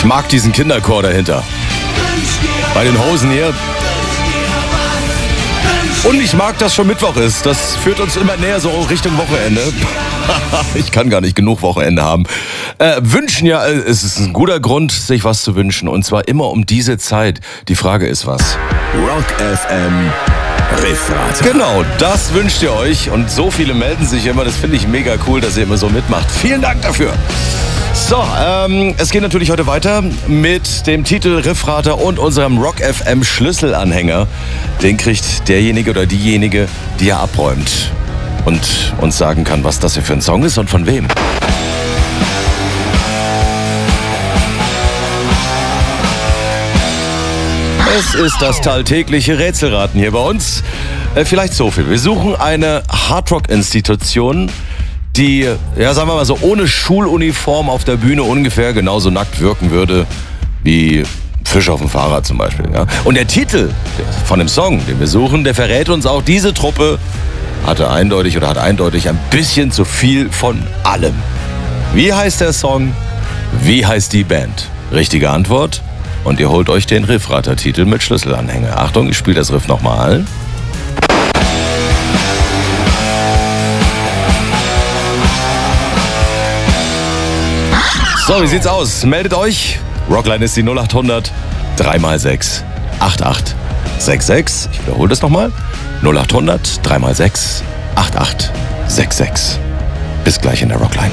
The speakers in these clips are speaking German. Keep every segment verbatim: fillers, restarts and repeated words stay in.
Ich mag diesen Kinderchor dahinter. Bei den Hosen hier. Und ich mag, dass schon Mittwoch ist. Das führt uns immer näher so Richtung Wochenende. Ich kann gar nicht genug Wochenende haben. Äh, wünschen ja, es ist ein guter Grund, sich was zu wünschen. Und zwar immer um diese Zeit. Die Frage ist was? Rock F M Riffrater. Genau, das wünscht ihr euch. Und so viele melden sich immer. Das finde ich mega cool, dass ihr immer so mitmacht. Vielen Dank dafür. So, ähm, es geht natürlich heute weiter mit dem Titel Riffrater und unserem Rock F M Schlüsselanhänger. Den kriegt derjenige oder diejenige, die er abräumt und uns sagen kann, was das hier für ein Song ist und von wem. Es ist das alltägliche Rätselraten hier bei uns. Äh, vielleicht so viel. Wir suchen eine Hardrock-Institution, die, ja, sagen wir mal so, ohne Schuluniform auf der Bühne ungefähr genauso nackt wirken würde wie Fisch auf dem Fahrrad zum Beispiel. Ja. Und der Titel von dem Song, den wir suchen, der verrät uns auch, diese Truppe hatte eindeutig oder hat eindeutig ein bisschen zu viel von allem. Wie heißt der Song? Wie heißt die Band? Richtige Antwort. Und ihr holt euch den Riffrater-Titel mit Schlüsselanhänger. Achtung, ich spiele das Riff nochmal. So, wie sieht's aus? Meldet euch. Rockline ist die null acht hundert drei mal sechs acht acht sechs sechs. Ich wiederhole das nochmal. null acht hundert drei mal sechs acht acht sechs sechs. Bis gleich in der Rockline.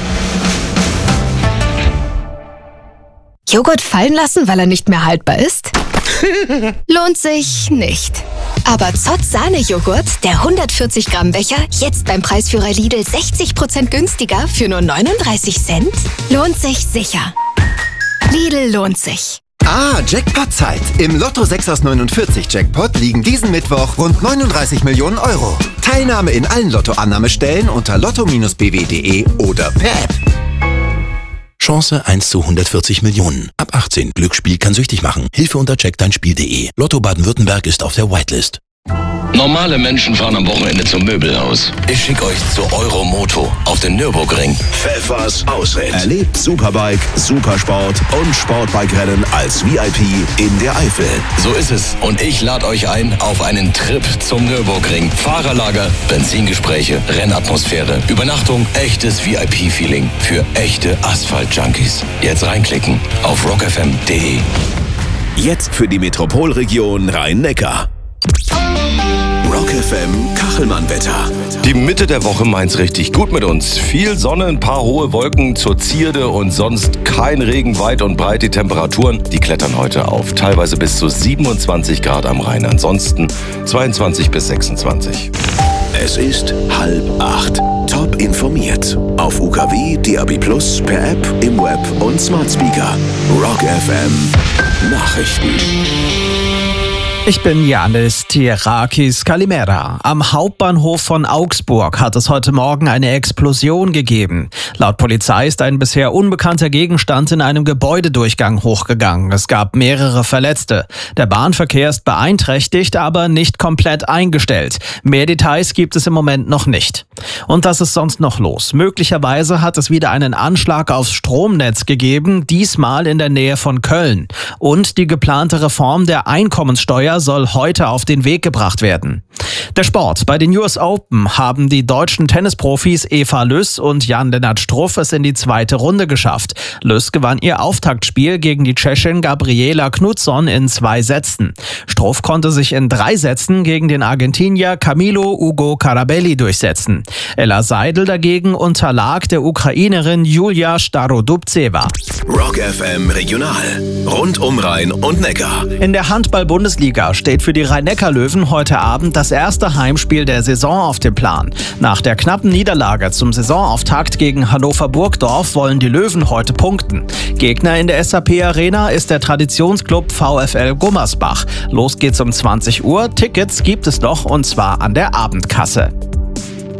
Joghurt fallen lassen, weil er nicht mehr haltbar ist? Lohnt sich nicht. Aber Zott Sahne-Joghurt, der hundertvierzig Gramm Becher, jetzt beim Preisführer Lidl sechzig Prozent günstiger für nur neununddreißig Cent? Lohnt sich sicher. Lidl lohnt sich. Ah, Jackpot-Zeit. Im Lotto sechs aus neunundvierzig Jackpot liegen diesen Mittwoch rund neununddreißig Millionen Euro. Teilnahme in allen Lottoannahmestellen unter lotto Bindestrich b w punkt d e oder per App. Chance eins zu hundertvierzig Millionen. Ab achtzehn. Glücksspiel kann süchtig machen. Hilfe unter check dein spiel punkt d e. Lotto Baden-Württemberg ist auf der Whitelist. Normale Menschen fahren am Wochenende zum Möbelhaus. Ich schicke euch zu Euromoto auf den Nürburgring. Pfeffers Ausritt. Erlebt Superbike, Supersport und Sportbike-Rennen als V I P in der Eifel. So ist es. Und ich lade euch ein auf einen Trip zum Nürburgring. Fahrerlager, Benzingespräche, Rennatmosphäre, Übernachtung, echtes V I P-Feeling für echte Asphalt-Junkies. Jetzt reinklicken auf rock f m punkt d e. Jetzt für die Metropolregion Rhein-Neckar. Rock F M Kachelmann-Wetter. Die Mitte der Woche meint's richtig gut mit uns. Viel Sonne, ein paar hohe Wolken zur Zierde und sonst kein Regen, weit und breit. Die Temperaturen, die klettern heute auf. Teilweise bis zu siebenundzwanzig Grad am Rhein. Ansonsten zweiundzwanzig bis sechsundzwanzig. Es ist halb acht. Top informiert. Auf U K W, D A B plus, per App, im Web und Smart Speaker. Rock F M Nachrichten. Ich bin Janis Tirakis Kalimera. Am Hauptbahnhof von Augsburg hat es heute Morgen eine Explosion gegeben. Laut Polizei ist ein bisher unbekannter Gegenstand in einem Gebäudedurchgang hochgegangen. Es gab mehrere Verletzte. Der Bahnverkehr ist beeinträchtigt, aber nicht komplett eingestellt. Mehr Details gibt es im Moment noch nicht. Und was ist sonst noch los? Möglicherweise hat es wieder einen Anschlag aufs Stromnetz gegeben, diesmal in der Nähe von Köln. Und die geplante Reform der Einkommenssteuer soll heute auf den Weg gebracht werden. Der Sport. Bei den U S Open haben die deutschen Tennisprofis Eva Lüss und Jan-Lennart Struff es in die zweite Runde geschafft. Lüss gewann ihr Auftaktspiel gegen die Tschechin Gabriela Knutsson in zwei Sätzen. Struff konnte sich in drei Sätzen gegen den Argentinier Camilo Ugo Carabelli durchsetzen. Ella Seidel dagegen unterlag der Ukrainerin Julia Starodubtseva. Rock F M Regional. Rund um Rhein und Neckar. In der Handball-Bundesliga steht für die Rhein-Neckar-Löwen heute Abend das erste Heimspiel der Saison auf dem Plan. Nach der knappen Niederlage zum Saisonauftakt gegen Hannover Burgdorf wollen die Löwen heute punkten. Gegner in der S A P Arena ist der Traditionsclub VfL Gummersbach. Los geht's um zwanzig Uhr. Tickets gibt es noch und zwar an der Abendkasse.